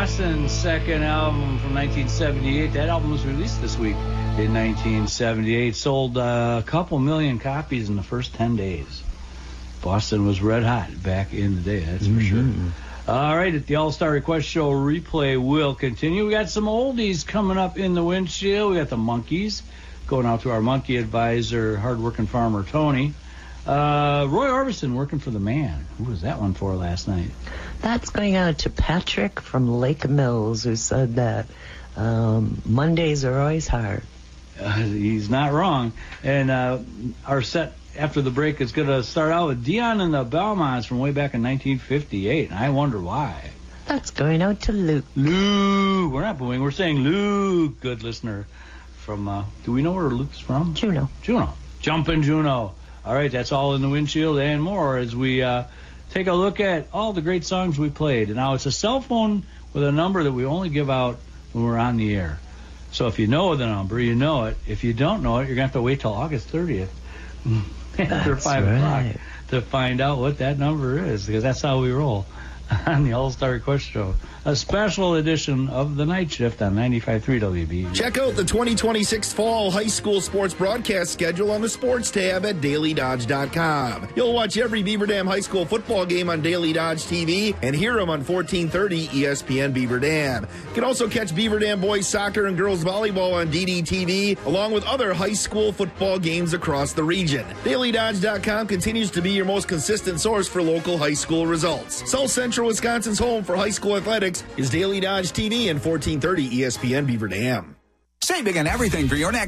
Boston's second album from 1978. That album was released this week in 1978. Sold a couple million copies in the first 10 days. Boston was red hot back in the day, that's for sure. All right, at the All-Star Request Show replay will continue. We got some oldies coming up in the windshield. We got the Monkees going out to our monkey advisor, hardworking farmer Tony. Roy Orbison working for the man. Who was that one for last night? That's going out to Patrick from Lake Mills, who said that Mondays are always hard. He's not wrong. And our set after the break is going to start out with Dion and the Belmonts from way back in 1958. And I wonder why. That's going out to Luke. Luke. We're not booing. We're saying Luke, good listener. From, do we know where Luke's from? Juneau. Jumpin' Juneau. All right, that's all in the windshield and more as we take a look at all the great songs we played. And now it's a cell phone with a number that we only give out when we're on the air. So if you know the number, you know it. If you don't know it, you're going to have to wait till August 30th after 5 o'clock to find out what that number is, because that's how we roll on the All-Star Request Show. A special edition of the night shift on 95.3 WB. Check out the 2026 Fall High School Sports broadcast schedule on the Sports tab at DailyDodge.com. You'll watch every Beaver Dam High School football game on Daily Dodge TV and hear them on 1430 ESPN Beaver Dam. You can also catch Beaver Dam boys soccer and girls volleyball on DDTV, along with other high school football games across the region. DailyDodge.com continues to be your most consistent source for local high school results. South Central Wisconsin's home for high school athletics is Daily Dodge TV and 1430 ESPN Beaver Dam. Saving on everything for your next